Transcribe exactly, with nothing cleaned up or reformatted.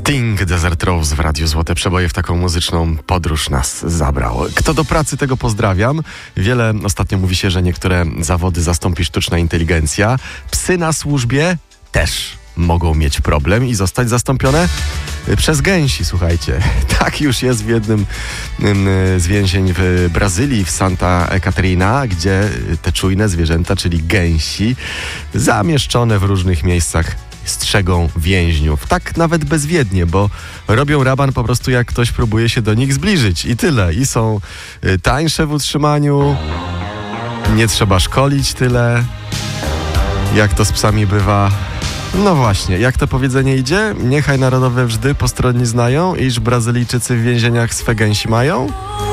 Sting, Desert Rose w Radiu Złote Przeboje w taką muzyczną podróż nas zabrał. Kto do pracy, tego pozdrawiam. Wiele ostatnio mówi się, że niektóre zawody zastąpi sztuczna inteligencja. Psy na służbie też mogą mieć problem i zostać zastąpione przez gęsi, słuchajcie. Tak już jest w jednym z więzień w Brazylii, w Santa Catarina, gdzie te czujne zwierzęta, czyli gęsi, zamieszczone w różnych miejscach, strzegą więźniów. Tak nawet bezwiednie, bo robią raban po prostu, jak ktoś próbuje się do nich zbliżyć. I tyle. I są tańsze w utrzymaniu, nie trzeba szkolić tyle, jak to z psami bywa. No właśnie, jak to powiedzenie idzie? Niechaj narodowe wrzdy postronni znają, iż Brazylijczycy w więzieniach swe gęsi mają.